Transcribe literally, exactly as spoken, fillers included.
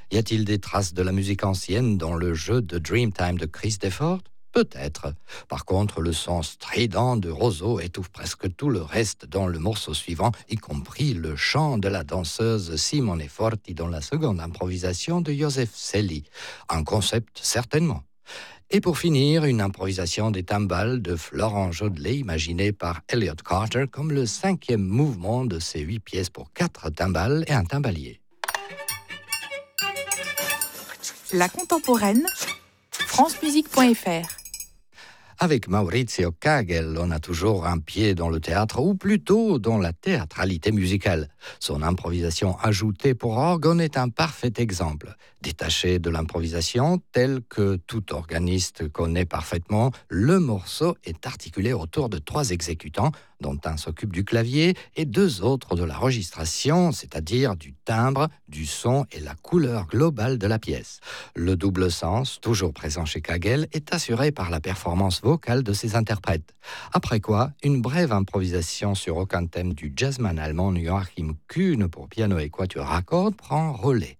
Y a-t-il des traces de la musique ancienne dans le jeu de Dreamtime de Chris Deford? Peut-être. Par contre, le son strident de Roseau étouffe presque tout le reste dans le morceau suivant, y compris le chant de la danseuse Simone Forti dans la seconde improvisation de Joseph Celi. Un concept certainement. Et pour finir, une improvisation des timbales de Florent Jodelet imaginée par Elliot Carter comme le cinquième mouvement de ces huit pièces pour quatre timbales et un timbalier. La contemporaine, francemusique point f r. Avec Maurizio Kagel, on a toujours un pied dans le théâtre, ou plutôt dans la théâtralité musicale. Son improvisation ajoutée pour organe est un parfait exemple. Détaché de l'improvisation, tel que tout organiste connaît parfaitement, le morceau est articulé autour de trois exécutants, dont un s'occupe du clavier et deux autres de l'enregistration, c'est-à-dire du timbre, du son et la couleur globale de la pièce. Le double sens, toujours présent chez Kagel, est assuré par la performance vocale de ses interprètes. Après quoi, une brève improvisation sur aucun thème du jazzman allemand Joachim Kuhn pour piano et quatuor à cordes prend relais.